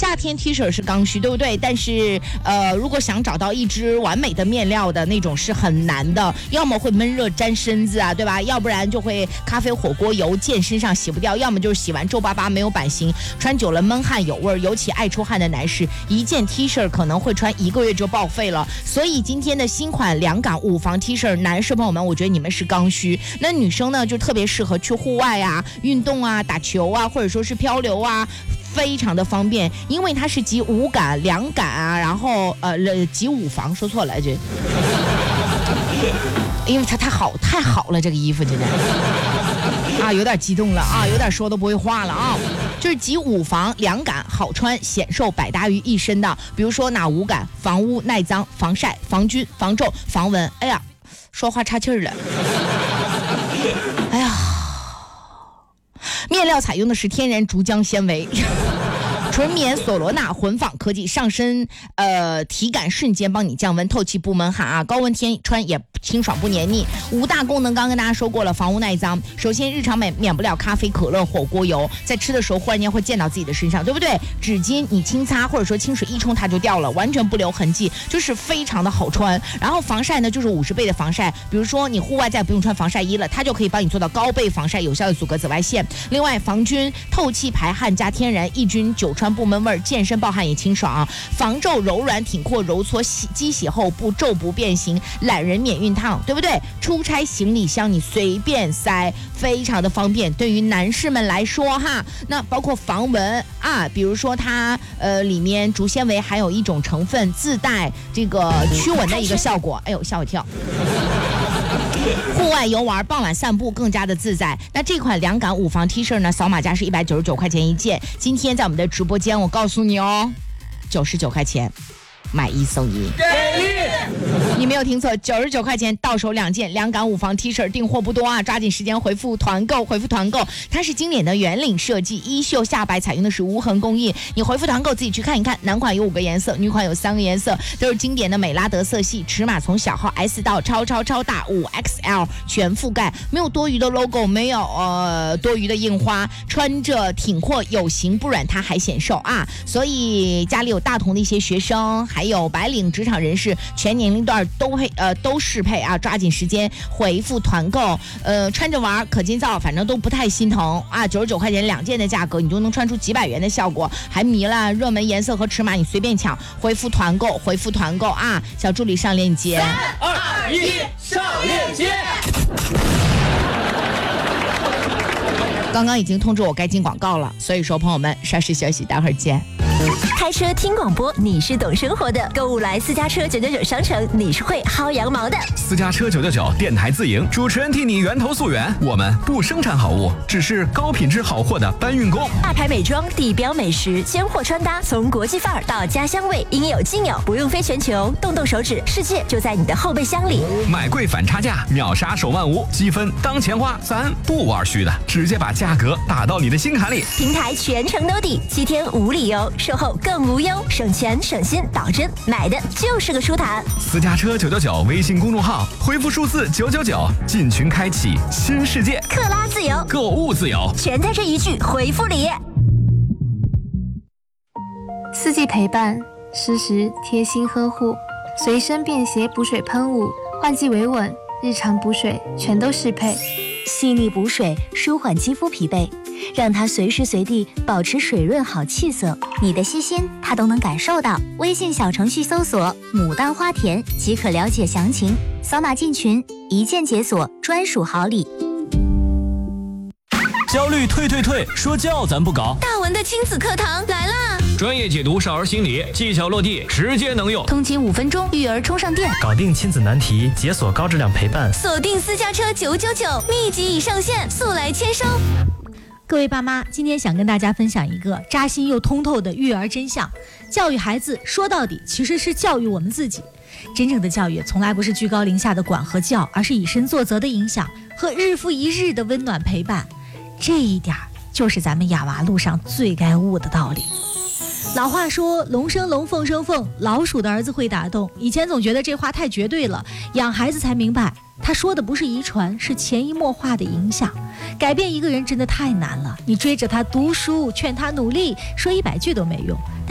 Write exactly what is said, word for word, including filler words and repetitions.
夏天 T 恤是刚需，对不对？但是呃，如果想找到一支完美的面料的那种是很难的，要么会闷热粘身子啊，对吧？要不然就会咖啡火锅油溅身上洗不掉，要么就是洗完皱巴巴没有版型，穿久了闷汗有味儿。尤其爱出汗的男士，一件 T 恤可能会穿一个月就报废了。所以今天的新款凉感五防 T 恤，男士朋友们，我觉得你们是刚需。那女生呢，就特别适合去户外啊、运动啊、打球啊，或者说是漂流啊。非常的方便，因为它是集无感、凉感啊，然后呃集五防，说错了这，因为它太好太好了，这个衣服真的啊，有点激动了啊，有点说都不会话了啊，就是集五防、凉感、好穿、显瘦，百搭于一身的。比如说哪无感？防污、耐脏、防晒、防菌、防皱、防蚊。哎呀，说话岔气儿了。哎呀。面料采用的是天然竹浆纤维，纯棉索罗纳混纺科技，上身呃体感瞬间帮你降温，透气不闷汗啊，高温天穿也清爽不黏腻。五大功能刚跟大家说过了，防污耐脏。首先日常免免不了咖啡、可乐、火锅油，在吃的时候忽然间会溅到自己的身上，对不对？纸巾你轻擦或者说清水一冲它就掉了，完全不留痕迹，就是非常的好穿。然后防晒呢，就是五十倍的防晒，比如说你户外再也不用穿防晒衣了，它就可以帮你做到高倍防晒，有效的阻隔紫外线。另外防菌、透气、排汗加天然抑菌，久穿不闷味儿，健身暴汗也清爽啊。防皱、柔软、挺阔、揉搓，洗机洗后不皱不变形，懒人免熨烫，对不对？出差行李箱你随便塞，非常的方便。对于男士们来说哈，那包括防蚊啊，比如说它呃里面竹纤维还有一种成分自带这个驱蚊的一个效果，哎呦吓我一跳。户外游玩、傍晚散步更加的自在。那这款凉感五防 T 恤呢，扫码价是一百九十九块钱一件。今天在我们的直播间，我告诉你哦，九十九块钱买一送一。给力！你没有听错，九十九块钱到手两件凉感五防 T 恤，订货不多啊，抓紧时间回复团购，回复团购。它是经典的圆领设计，衣袖下摆采用的是无痕工艺。你回复团购自己去看一看，男款有五个颜色，女款有三个颜色，都是经典的美拉德色系，尺码从小号 S 到超超超大五 X L 全覆盖，没有多余的 logo， 没有呃多余的印花，穿着挺阔有型不软，它还显瘦啊。所以家里有大同的一些学生，还有白领职场人士，全年龄段都配呃都适配啊，抓紧时间回复团购，呃穿着玩可劲造，反正都不太心疼啊，九十九块钱两件的价格，你就能穿出几百元的效果，还迷了热门颜色和尺码，你随便抢，回复团购，回复团购啊，小助理上链接， 三二一，上链接。 刚刚已经通知我该进广告了，所以说朋友们稍事休息，待会儿见。 开车听广播，你是懂生活的；购物来私家车九九九商城，你是会薅羊毛的。 私家车九九九电台自营，主持人替你源头溯源。我们不生产好物，只是高品质好货的搬运工。 大牌美妆、地标美食、鲜货穿搭，从国际范儿到家乡味，应有尽有，不用飞全球，动动手指，世界就在你的后备箱里。 买贵反差价，秒杀手慢无，积分当钱花，咱不玩虚的，直接把价格打到你的心坎里。 平台全程兜底，七天无理由，售后更无忧，省钱省心，保真，买的就是个舒坦。 私家车九九九微信公众号，回复数字九九九，进群开启新世界。 克拉自由， 购物自由， 全在这一句回复里。 四季陪伴，适时贴心呵护，随身便携补水喷雾，换季维稳，日常补水全都适配。 细腻补水，舒缓肌肤疲惫，让它随时随地保持水润好气色。 你的细心，它都能感受到。微信小程序搜索“牡丹花田”即可了解详情，扫码进群，一键解锁专属好礼。 焦虑退退退，说教咱不搞。 大文的亲子课堂来啦！ 专业解读少儿心理，技巧落地，直接能用。 通勤五分钟，育儿充上电。 搞定亲子难题，解锁高质量陪伴。 锁定私家车九九九，秘籍已上线，速来签收。 各位爸妈，今天想跟大家分享一个扎心又通透的育儿真相。教育孩子，说到底其实是教育我们自己。真正的教育从来不是居高临下的管和教，而是以身作则的影响和日复一日的温暖陪伴。这一点就是咱们雅娃路上最该悟的道理。老话说龙生龙，凤生凤，老鼠的儿子会打洞。以前总觉得这话太绝对了，养孩子才明白他说的不是遗传，是潜移默化的影响。改变一个人真的太难了，你追着他读书，劝他努力，说一百句都没用。